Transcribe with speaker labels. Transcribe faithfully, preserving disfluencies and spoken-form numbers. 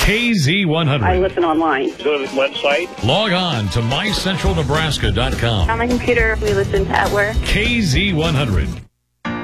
Speaker 1: K Z one hundred.
Speaker 2: I listen online.
Speaker 3: Go to the website.
Speaker 1: Log on to my central nebraska dot com.
Speaker 4: On my computer, we listen to at work.
Speaker 1: K Z one hundred.